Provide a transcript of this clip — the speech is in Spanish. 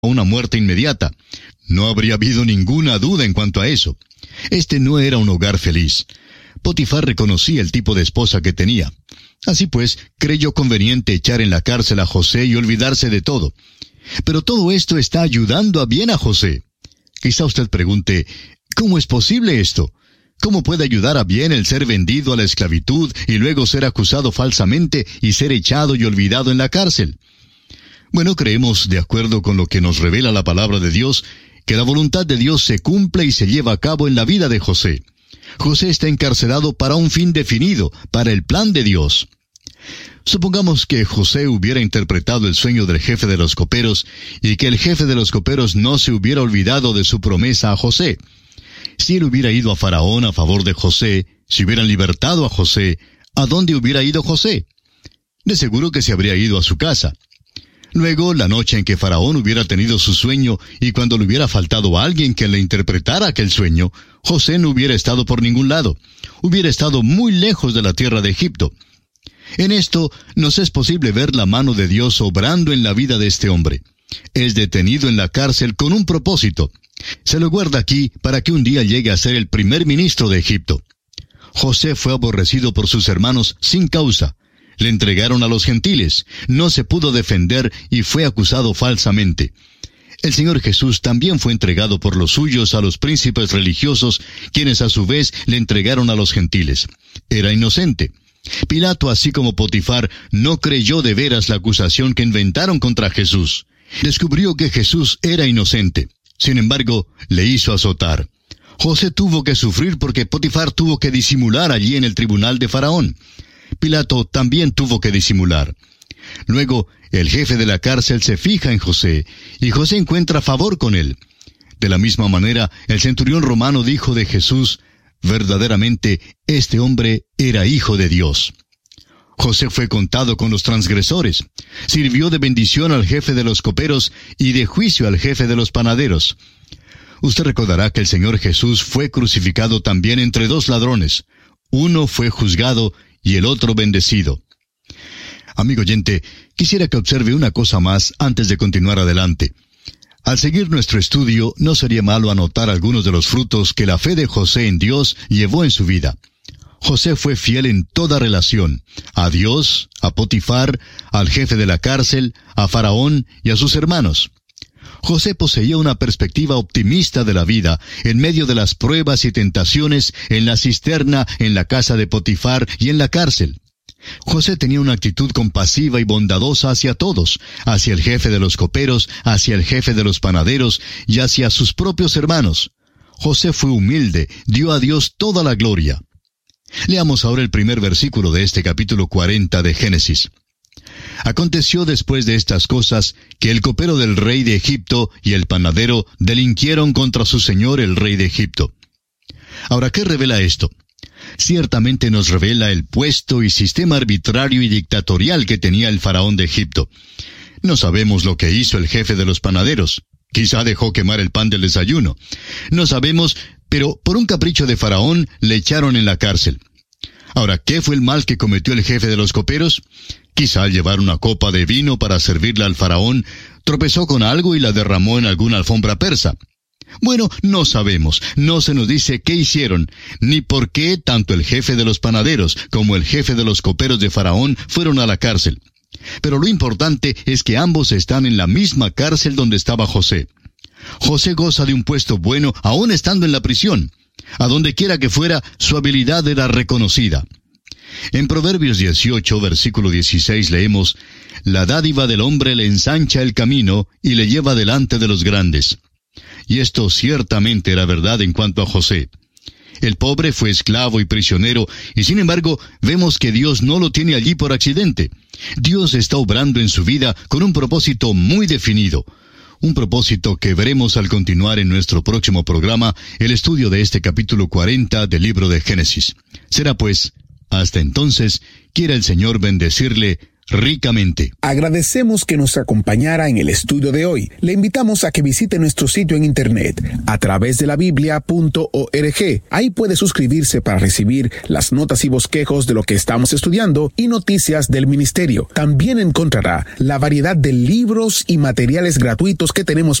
una muerte inmediata. No habría habido ninguna duda en cuanto a eso. Este no era un hogar feliz. Potifar reconocía el tipo de esposa que tenía. Así pues, creyó conveniente echar en la cárcel a José y olvidarse de todo. Pero todo esto está ayudando a bien a José. Quizá usted pregunte, ¿cómo es posible esto? ¿Cómo puede ayudar a bien el ser vendido a la esclavitud y luego ser acusado falsamente y ser echado y olvidado en la cárcel? Bueno, creemos, de acuerdo con lo que nos revela la palabra de Dios, que la voluntad de Dios se cumple y se lleva a cabo en la vida de José. José está encarcelado para un fin definido, para el plan de Dios. Supongamos que José hubiera interpretado el sueño del jefe de los coperos y que el jefe de los coperos no se hubiera olvidado de su promesa a José. Si él hubiera ido a Faraón a favor de José, si hubieran libertado a José, ¿a dónde hubiera ido José? De seguro que se habría ido a su casa. Luego, la noche en que Faraón hubiera tenido su sueño y cuando le hubiera faltado a alguien que le interpretara aquel sueño, José no hubiera estado por ningún lado. Hubiera estado muy lejos de la tierra de Egipto. En esto, nos es posible ver la mano de Dios obrando en la vida de este hombre. Es detenido en la cárcel con un propósito. Se lo guarda aquí para que un día llegue a ser el primer ministro de Egipto. José fue aborrecido por sus hermanos sin causa. Le entregaron a los gentiles, no se pudo defender y fue acusado falsamente. El Señor Jesús también fue entregado por los suyos a los príncipes religiosos, quienes a su vez le entregaron a los gentiles. Era inocente. Pilato, así como Potifar, no creyó de veras la acusación que inventaron contra Jesús. Descubrió que Jesús era inocente. Sin embargo, le hizo azotar. José tuvo que sufrir porque Potifar tuvo que disimular allí en el tribunal de Faraón. Pilato también tuvo que disimular. Luego, el jefe de la cárcel se fija en José, y José encuentra favor con él. De la misma manera, el centurión romano dijo de Jesús, verdaderamente, este hombre era hijo de Dios. José fue contado con los transgresores. Sirvió de bendición al jefe de los coperos y de juicio al jefe de los panaderos. Usted recordará que el Señor Jesús fue crucificado también entre dos ladrones. Uno fue juzgado y el otro bendecido. Amigo oyente, quisiera que observe una cosa más antes de continuar adelante. Al seguir nuestro estudio, no sería malo anotar algunos de los frutos que la fe de José en Dios llevó en su vida. José fue fiel en toda relación, a Dios, a Potifar, al jefe de la cárcel, a Faraón y a sus hermanos. José poseía una perspectiva optimista de la vida en medio de las pruebas y tentaciones en la cisterna, en la casa de Potifar y en la cárcel. José tenía una actitud compasiva y bondadosa hacia todos, hacia el jefe de los coperos, hacia el jefe de los panaderos y hacia sus propios hermanos. José fue humilde, dio a Dios toda la gloria. Leamos ahora el primer versículo de este capítulo 40 de Génesis. Aconteció después de estas cosas que el copero del rey de Egipto y el panadero delinquieron contra su señor el rey de Egipto. Ahora, ¿qué revela esto? Ciertamente nos revela el puesto y sistema arbitrario y dictatorial que tenía el faraón de Egipto. No sabemos lo que hizo el jefe de los panaderos. Quizá dejó quemar el pan del desayuno. No sabemos, pero por un capricho de faraón le echaron en la cárcel. Ahora, ¿qué fue el mal que cometió el jefe de los coperos? Quizá al llevar una copa de vino para servirla al faraón, tropezó con algo y la derramó en alguna alfombra persa. Bueno, no sabemos, no se nos dice qué hicieron, ni por qué tanto el jefe de los panaderos como el jefe de los coperos de Faraón fueron a la cárcel. Pero lo importante es que ambos están en la misma cárcel donde estaba José. José goza de un puesto bueno aún estando en la prisión. A donde quiera que fuera, su habilidad era reconocida. En Proverbios 18, versículo 16 leemos, «La dádiva del hombre le ensancha el camino y le lleva delante de los grandes». Y esto ciertamente era verdad en cuanto a José. El pobre fue esclavo y prisionero, y sin embargo, vemos que Dios no lo tiene allí por accidente. Dios está obrando en su vida con un propósito muy definido. Un propósito que veremos al continuar en nuestro próximo programa, el estudio de este capítulo 40 del libro de Génesis. Será pues, hasta entonces, quiera el Señor bendecirle ricamente. Agradecemos que nos acompañara en el estudio de hoy. Le invitamos a que visite nuestro sitio en internet a través de la biblia.org. Ahí puede suscribirse para recibir las notas y bosquejos de lo que estamos estudiando y noticias del ministerio. También encontrará la variedad de libros y materiales gratuitos que tenemos